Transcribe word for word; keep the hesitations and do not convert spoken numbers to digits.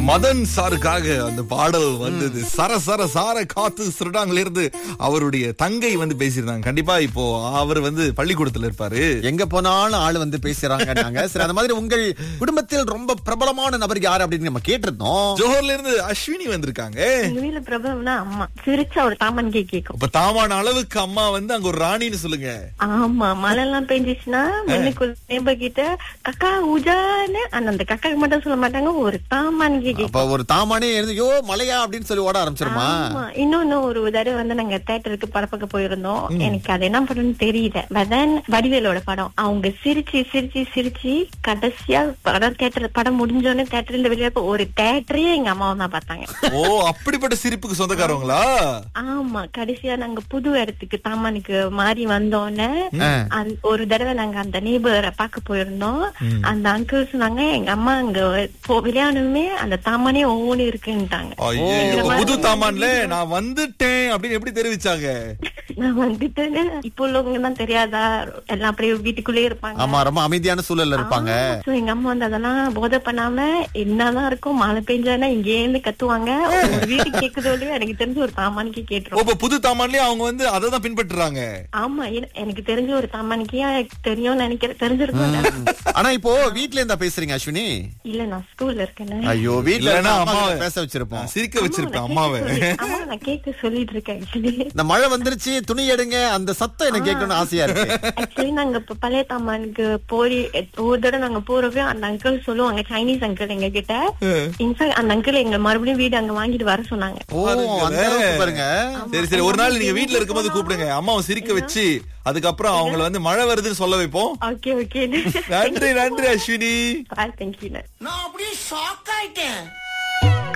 மதன் சாருக்காக அந்த பாடல் வந்தது. சர சர சார காத்து சிறுடாங்கல இருந்து அவருடைய தங்கை வந்து பேசியிருந்தாங்க. கண்டிப்பா இப்போ அவர் வந்து பள்ளிக்கூடத்துல இருப்பாரு. எங்க போனாலும் ஆளு வந்து பேசுறாங்க. நாங்க சரி, அந்த மாதிரி உங்கள் குடும்பத்தில் ரொம்ப பிரபலமான நபர் யாரு அப்படின்னு நம்ம கேட்டிருந்தோம். ஜோஹர்ல இருந்து அஸ்வினி வந்திருக்காங்க. எங்க வீட்டுல பிரபலம்னா அம்மா சிரிச்சா ஒரு தாமன் கே கேக்கும். இப்ப தாமான அளவுக்கு அம்மா வந்து அங்க ஒரு ராணின்னு சொல்லுங்க. ஆமா, மழை எல்லாம் பெஞ்சிச்சுன்னா முன்னுக்குள்ள நேபர் கிட்ட கக்கா உஜான்னு அந்த கக்காக்கு மட்டும் சொல்ல மாட்டாங்க, ஒரு தாமான் கே கேக்கும். அப்ப ஒரு தாமானே இருந்து யோ மலையா அப்படின்னு சொல்லி ஓட ஆரம்பிச்சிருமா? இன்னொன்னு ஒரு தடவை வந்து நாங்க தியேட்டருக்கு படப்பக்க போயிருந்தோம். எனக்கு அது என்ன படம்னு தெரியல. பதன் வடிவேலோட படம். அவங்க சிரிச்சு சிரிச்சு சிரிச்சு கடைசியா படம் தியேட்டர் படம் முடிஞ்சோன்னு தியேட்டர்ல வெளியே ஒரு தியேட்டரே எங்க அம்மாவை தான் பார்த்தாங்க. ஓ, அப்படிப்பட்ட சிரிப்புக்கு சொந்தக்காரங்களா? ஆமா, கடைசியா நாங்க புது இடத்துக்கு தாமானுக்கு மாறி வந்தோன்னு ஒரு தடவை நாங்க அந்த நேபரை பார்க்க போயிருந்தோம். அந்த அங்கிள் சொன்னாங்க எங்க அம்மா அங்க விளையாடுமே அந்த தாமானே ஒவ்வொன்னு இருக்குன்ட்டாங்க. புது தாமான்ல நான் வந்துட்டேன் அப்படின்னு எப்படி தெரிவிச்சாங்க? நான் வந்துட்டேன்னு இப்ப உள்ளவங்க தான் தெரியாதா, எல்லாம் அப்படியே வீட்டுக்குள்ளே இருப்பாங்க. ஆமா, ரொம்ப அமைதியான சூழல்ல இருப்பாங்க. எங்க அம்மா வந்து அதெல்லாம் போதை பண்ணாம என்னதான் இருக்கும், மழை பெஞ்சானா இங்கே இருந்து கத்துவாங்க. ஒரு வீட்டுக்கு கேக்குதோட எனக்கு தெரிஞ்சு ஒரு தாமானிக்கு கேட்டுரும். புது தாமான்லயே அவங்க வந்து அததான் பின்பற்றுறாங்க. ஆமா, எனக்கு தெரிஞ்ச ஒரு தாமானிக்கா தெரியும் நினைக்கிறேன், தெரிஞ்சிருக்கும். ஆனா இப்போ வீட்டுல இருந்தா பேசுறீங்க அஸ்வினி? இல்ல, நான் ஸ்கூல்ல இருக்கேன். ஐயோ, வீட்டுல அம்மா பேச வச்சிருப்போம், சிரிக்க வச்சிருப்பேன் அம்மாவை. நான் கேட்க சொல்லிட்டு இருக்கேன். இந்த மழை வந்துருச்சு, துணி எடுங்க, அந்த சத்தம் எனக்கு கேட்கணும்னு ஆசையா இருக்கு. ஆக்சுவலி நாங்க இப்ப பழைய தாமானுக்கு போய் ஒரு தடவை நாங்க போறப்ப அந்த அங்கிள் சொல்லுவாங்க, சைனீஸ் அங்கிள் எங்க கிட்ட. இன்ஃபேக்ட் அந்த அங்கிள் எங்க மறுபடியும் வீடு அங்க வாங்கிட்டு வர சொன்னாங்க. பாருங்க. சரி சரி, ஒரு நாள் நீங்க வீட்டுல இருக்கும்போது கூப்பிடுங்க, அம்மாவை சிரிக்க வச்சு அதுக்கப்புறம் அவங்கள வந்து மழை வருதுன்னு சொல்ல வைப்போம். ஓகே ஓகே, நன்றி நன்றி அஸ்வினி. தேங்க்யூ. நான் அப்படியே ஷாக் ஆயிட்டேன்.